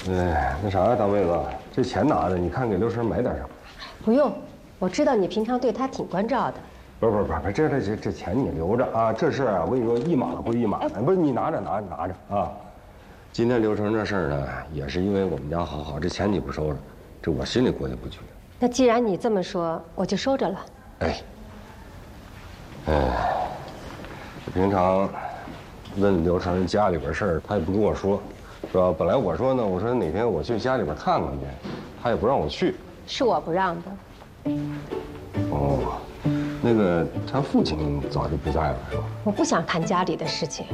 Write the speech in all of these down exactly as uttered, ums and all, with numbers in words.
哎，那啥呀，大妹子，这钱拿着，你看给刘成买点什么？ 不用，我知道你平常对他挺关照的。 不是不是不是，这这这这钱你留着啊，这事儿啊，我跟你说一码归一码，哎，不是你拿着拿着拿着啊。今天刘成这事儿呢，也是因为我们家好好，这钱你不收着，这我心里过意不去。 那既然你这么说，我就收着了。 哎，哎，平常问刘成家里边事儿，他也不跟我说，是吧？本来我说呢，我说哪天我去家里边看看去，他也不让我去。 是我不让的。 哦，那个他父亲早就不在了，是吧？ 我不想谈家里的事情。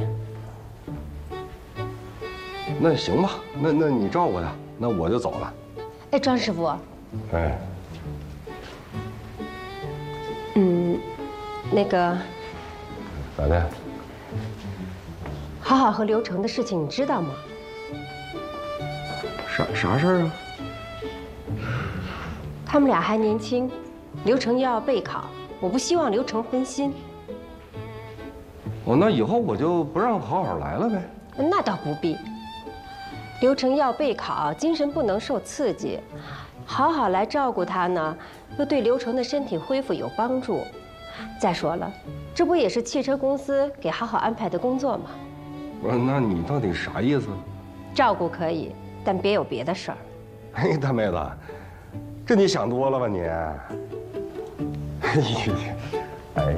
那行吧，那那你照顾他，那我就走了。 哎，庄师傅。 哎。 嗯，那个。 咋的？ 好好和刘成的事情你知道吗？ 啥啥事儿啊？ 他们俩还年轻，刘成又要备考，我不希望刘成分心。 哦，那以后我就不让好好来了呗。 那倒不必。刘成要备考，精神不能受刺激，好好来照顾他呢，又对刘成的身体恢复有帮助。再说了，这不也是汽车公司给好好安排的工作吗？ 不是，那你到底啥意思？ 照顾可以，但别有别的事儿。 哎，大妹子，这你想多了吧你？哎呀，哎，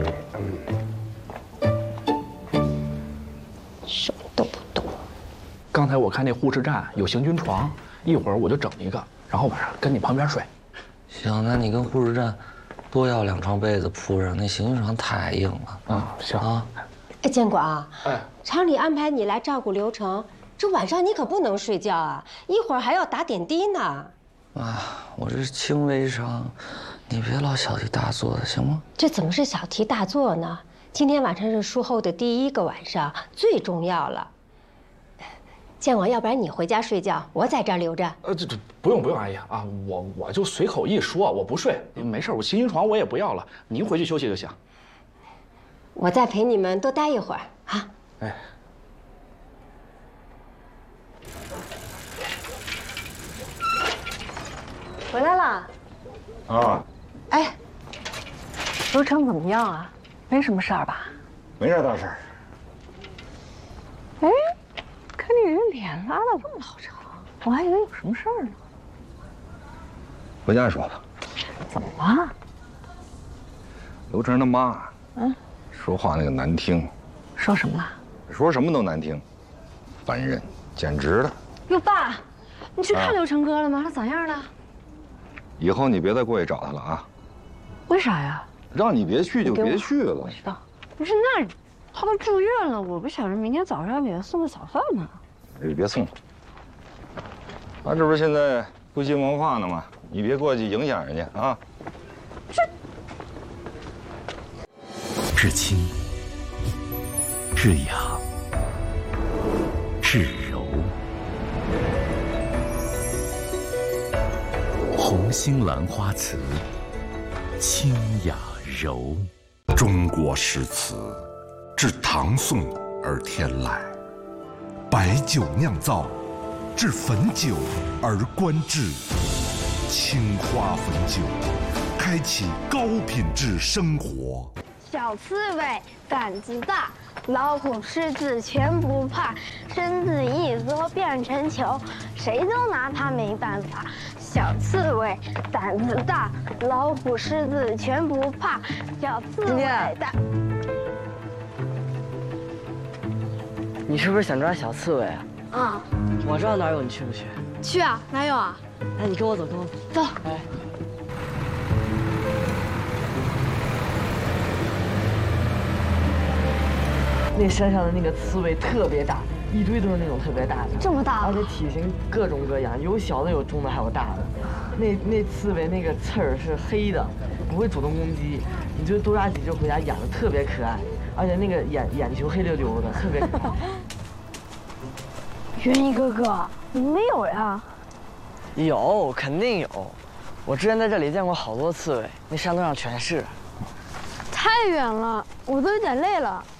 什么都不懂。 刚才我看那护士站有行军床，一会儿我就整一个，然后晚上跟你旁边睡。 行，那你跟护士站多要两床被子铺上，那行军床太硬了。 啊，行啊。哎，监管， 哎， 厂里安排你来照顾刘成，这晚上你可不能睡觉啊，一会儿还要打点滴呢。 啊，我这是轻微伤，你别老小题大做的，行吗？ 这怎么是小题大做呢？今天晚上是术后的第一个晚上，最重要了。建广，要不然你回家睡觉，我在这儿留着。 呃，这这不用不用，阿姨啊，我我就随口一说，我不睡，没事，我行军床我也不要了，您回去休息就行。 我再陪你们多待一会儿啊。 哎。 回来了。 啊。 哎，刘成怎么样啊？没什么事儿吧？ 没啥大事儿。 哎，看你这脸拉的这么老长，我还以为有什么事儿呢。 回家说吧。 怎么了？ 刘成他妈， 嗯， 说话那个难听。 说什么了？ 说什么都难听，烦人，简直了。 哟，爸，你去看刘成哥了吗？他咋样了？ 以后你别再过去找他了啊。 为啥呀？ 让你别去就别去了。 我知道。不是，那他都住院了，我不想着明天早上给他送个早饭吗？ 哎，别送了。他这不是现在不兴文化呢吗？你别过去影响人家啊。 这。 至亲，至雅，至柔。红星兰花词，清雅柔。中国诗词，自唐宋而天来，白酒酿造，至汾酒而观致。青花汾酒，开启高品质生活。 小刺猬胆子大，老虎狮子全不怕，身子一缩变成球，谁都拿它没办法。小刺猬胆子大，老虎狮子全不怕。小刺猬大。 你是不是想抓小刺猬啊？ 啊、 嗯，我知道哪儿有，你去不去？ 去啊，哪有啊？ 哎，你跟我走，跟我走。 走。 哎。那山上的那个刺猬特别大，一堆都是那种特别大的， 这么大， 而且体型各种各样，有小的，有中的，还有大的。那那刺猬那个刺儿是黑的，不会主动攻击，你就多抓几只回家养的特别可爱，而且那个眼眼球黑溜溜的，特别可爱。 元一哥哥，你没有呀？ 有，肯定有。我之前在这里见过好多刺猬，那山头上全是。 太远了，我都有点累了。